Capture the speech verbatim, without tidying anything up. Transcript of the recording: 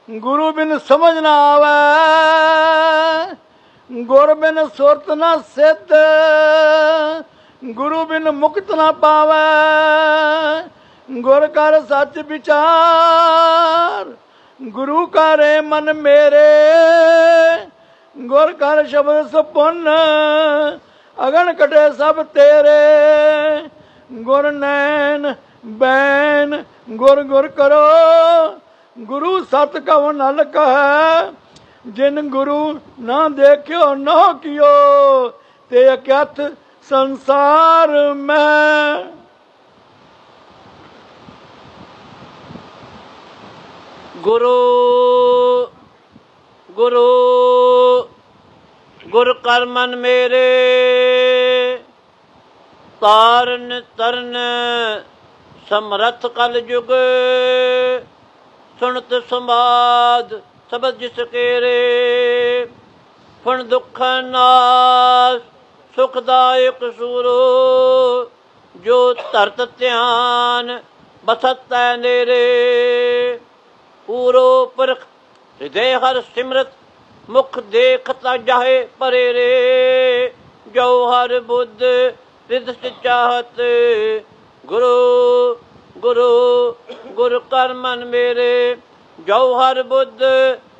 गुरु बिन समझ ना आवे, गुर बिन सुरत ना सिद्ध, गुरु बिन मुक्त ना पावे, गुर कर सच विचार, गुरु करे मन मेरे, गुर कर शब्द सुपुन, अगन कटे सब तेरे, गुर नैन बैन गुर गुर करो, गुरु सत कव नल कह, जिन गुरु ना देखियो न कियो, ते अक्यथ संसार में। गुरु गुरु गुर कर मन मेरे, तारन तरन समरथ कल जुग, सुनत संवाद सबद जिस केरे, फण दुख नाश सुखदायक सूरो, जो धरत ध्यान बसत नेरे, पूरो परख हृदय हर सिमरत, मुख देखता जाहे परे रे, जो हर बुद्ध रिद चाहत, गुरु गुरु गुर कर मन मेरे, जो हर बुद्ध